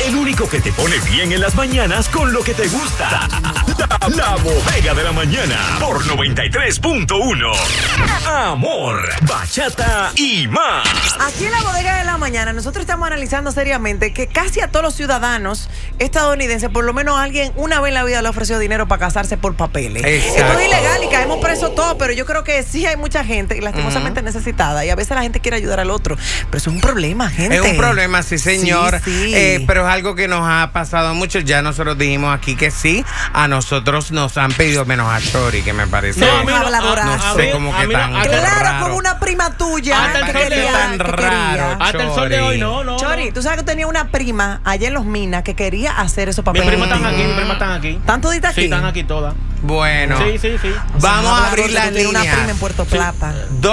el único que te pone bien en las mañanas con lo que te gusta. La Bodega de la Mañana por 93.1. Amor, bachata y más. Aquí en la Bodega de la Mañana nosotros estamos analizando seriamente que casi a todos los ciudadanos estadounidenses, por lo menos alguien una vez en la vida le ofreció dinero para casarse por papeles. Exacto. Esto es ilegal y caemos presos todos, pero yo creo que sí hay mucha gente lastimosamente necesitada y a veces la gente quiere ayudar al otro, pero eso es un problema, gente. Es un problema, sí, señor. Sí. Pero es algo que nos ha pasado mucho. Ya nosotros dijimos aquí que sí. A nosotros nos han pedido, menos a Chori, que me parece. No, habladorazo. No sé cómo que tan Claro, raro. con una prima tuya. Hasta el que sol de quería- hoy. Tan que raro, quería. Hasta el sol de hoy, no. Chori, tú sabes que tenía una prima allá en Los Minas que quería hacer esos Mis papeles. primas están aquí, mis primas están aquí. ¿Están toditas aquí? Sí, están aquí todas. Bueno, Sí. vamos a abrir Tú las tienes una prima en líneas. Puerto Plata.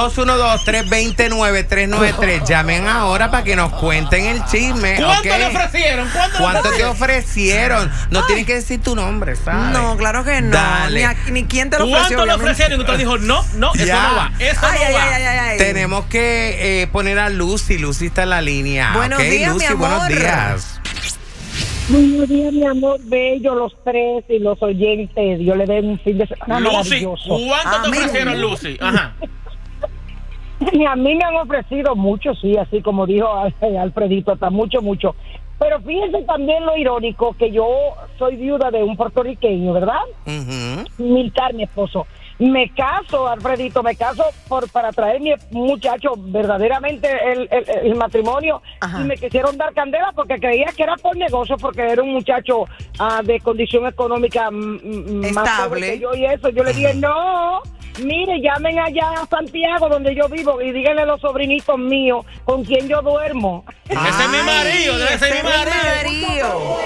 212-329-393. Llamen ahora para que nos cuenten el chisme. ¿Cuánto ¿ok? le ofrecieron? ¿Cuánto te ofrecieron? No tienes que decir tu nombre, ¿sabes? No, claro que no. Dale. Ni quién te lo ofreció. ¿Cuánto le obviamente. ofrecieron? Y usted dijo, no, eso Ya. no va. Eso Ay, no ay, va. ay. Tenemos que poner a Lucy. Lucy está en la línea. Buenos ¿ok? días, Lucy, mi amor. buenos días. Buenos días, mi amor bello, los tres y los oyentes. Yo le den un fin de semana Lucy, maravilloso. ¿cuánto te Amén. ofrecieron, Lucy? Ajá. Y a mí me han ofrecido mucho, sí, así como dijo Alfredito, hasta mucho. Pero fíjense también lo irónico, que yo soy viuda de un puertorriqueño, ¿verdad? Ujú. Milcar, mi esposo. Me caso, Alfredito, para traer mi muchacho verdaderamente el matrimonio. Ajá. Y me quisieron dar candela porque creía que era por negocio, porque era un muchacho de condición económica más pobre que yo y eso. Yo le dije, no, mire, llamen allá a Santiago donde yo vivo y díganle a los sobrinitos míos con quien yo duermo. Ese es mi marido, debe ser mi marido.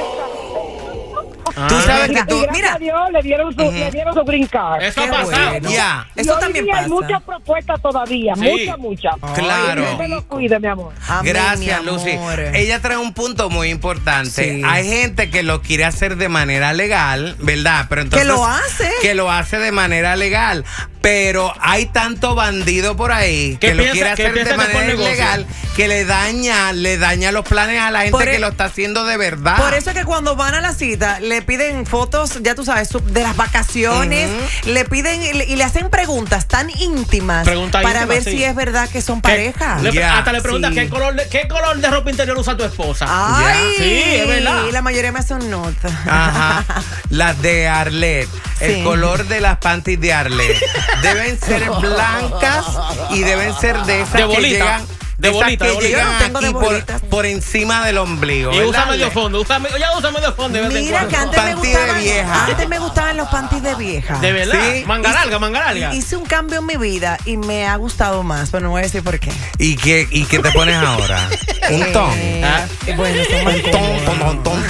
Tú sabes Y que tú... gracias mira. a Dios le dieron su green card. Eso ha Qué pasado. bueno. Ya. Eso Y también hoy día pasa. hay muchas propuestas todavía, Sí. muchas. Claro. Dios te lo cuide, mi amor. Amén, Gracias, mi Lucy. amor. Ella trae un punto muy importante. Sí. Hay gente que lo quiere hacer de manera legal, ¿verdad? Pero entonces Que lo hace. Que lo hace de manera legal. Pero hay tanto bandido por ahí ¿Qué que lo piensa- quiere qué hacer de piensa que es por manera negocio? ilegal, que le daña los planes a la gente Por que e- lo está haciendo de verdad. Por eso es que cuando van a la cita le piden fotos, ya tú sabes, de las vacaciones, le piden y le hacen preguntas tan íntimas Preguntas para íntimas, ver sí. si es verdad que son pareja. Ya. Hasta le pregunta Sí. ¿qué color de ropa interior usa tu esposa? Ay, Sí, es verdad. Y la mayoría me hacen nota. Ajá. Las de Arlet. El Sí. color de las panties de Arlet deben ser blancas y deben ser de esas De que bolita. llegan. De esas bolita, que de bolita. llegan Yo no tengo de aquí bolitas. por encima del ombligo. Y ¿verdad, usa medio Arlet? fondo. Ella usa medio fondo de vez en Mira cuando. que antes me Panty de gustaban, vieja. antes me gustaban los panties de vieja. De verdad. Sí. Manga larga. Hice un cambio en mi vida y me ha gustado más, pero no voy a decir por qué. ¿Y qué te pones ahora? Un ton. ¿Ah? Bueno, son más Un ton.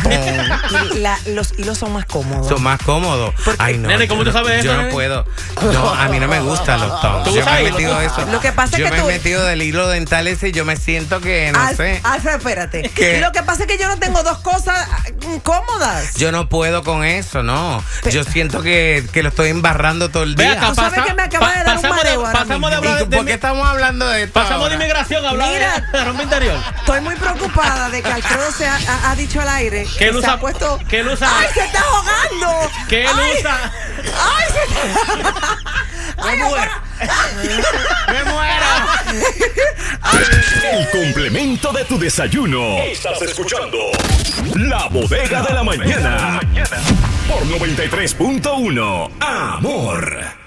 los hilos son más cómodos. Son más cómodos. Ay, no. Nene, ¿cómo yo tú sabes no- eso, Yo no nene? puedo. No, a mí no me gustan los tons. ¿Tú Yo me he sabes? metido eso. Lo que pasa es yo que me he tú- metido del hilo dental ese y yo me siento que, no sé. Alfred, espérate. ¿Qué? Y lo que pasa es que yo no tengo dos cosas cómodas. Yo no puedo con eso, no. Yo siento que lo estoy embarrando todo el Ve día. acá, Tú sabes que me acaba de dar un mareo ahora pasamos de mismo. hablar ¿Y por qué estamos hablando de esto? Pasamos de ahora? inmigración a hablar Mira. de ropa interior. Estoy muy preocupada de que Alfredo ha dicho al aire Que él se usa- ha puesto. que él usa- ¡Ay, se está ahogando! Que él ¡Ay! usa. ¡Ay, se está! ¡Ay, Me muero. Me muero. El complemento de tu desayuno. Estás escuchando La Bodega de la Mañana por 93.1. Amor.